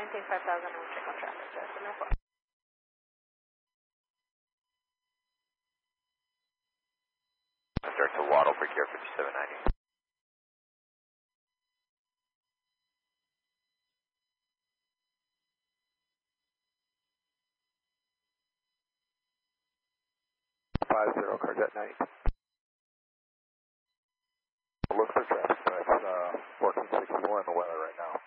maintain 5,000 and we'll check on traffic, so no problem. Start to Waddle for Gear 5790. Carjet 9. Look for traffic, but it's 1461 the weather right now.